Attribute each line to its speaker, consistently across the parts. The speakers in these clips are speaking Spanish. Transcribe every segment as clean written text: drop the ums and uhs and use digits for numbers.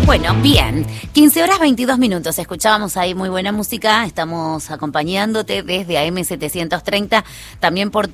Speaker 1: Bueno, bien, 15 horas 22 minutos, escuchábamos ahí muy buena música, estamos acompañándote desde AM730, también por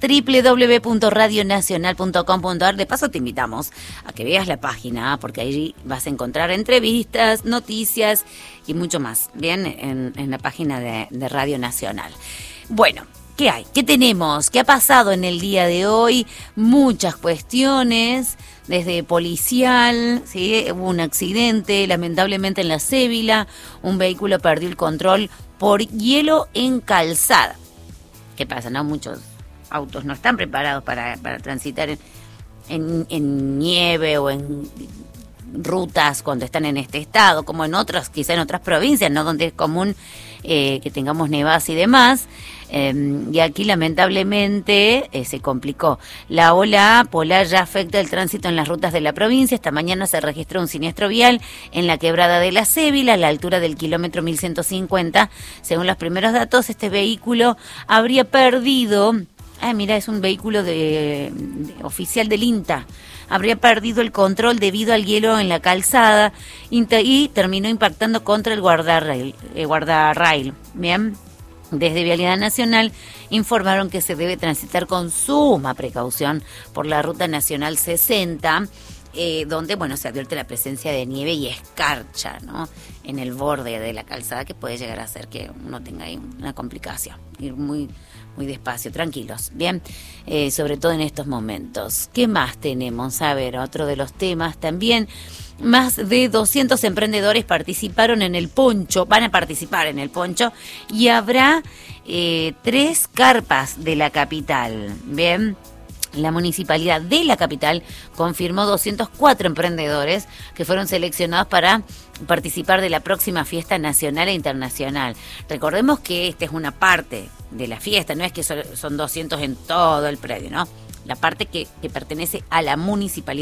Speaker 1: www.radionacional.com.ar. De paso te invitamos a que veas la página, porque ahí vas a encontrar entrevistas, noticias y mucho más, bien, en la página de Radio Nacional. Bueno, ¿qué hay? ¿Qué tenemos? ¿Qué ha pasado en el día de hoy? Muchas cuestiones, desde policial, ¿sí? Hubo un accidente, lamentablemente en la Cébila, un vehículo perdió el control por hielo en calzada. ¿Qué pasa? No, muchos autos no están preparados para transitar en nieve o en rutas cuando están en este estado, como en otras, quizá en otras provincias, ¿no? Donde es común que tengamos nevadas y demás. Y aquí lamentablemente se complicó. La ola polar ya afecta el tránsito en las rutas de la provincia. Esta mañana se registró un siniestro vial en la quebrada de la Cébila, a la altura del kilómetro 1150. Según los primeros datos, este vehículo habría perdido... mira, es un vehículo oficial del INTA. Habría perdido el control debido al hielo en la calzada y terminó impactando contra el guardarrail. Bien. Desde Vialidad Nacional informaron que se debe transitar con suma precaución por la Ruta Nacional 60, donde, bueno, se advierte la presencia de nieve y escarcha, ¿no? En el borde de la calzada, que puede llegar a hacer que uno tenga ahí una complicación. Ir muy despacio, tranquilos, bien, sobre todo en estos momentos. ¿Qué más tenemos? A ver, otro de los temas también. Más de 200 emprendedores participaron en el Poncho, van a participar en el Poncho, y habrá 3 carpas de la capital, bien. La municipalidad de la capital confirmó 204 emprendedores que fueron seleccionados para participar de la próxima fiesta nacional e internacional. Recordemos que esta es una parte de la fiesta, no es que son 200 en todo el predio, ¿no? La parte que pertenece a la municipalidad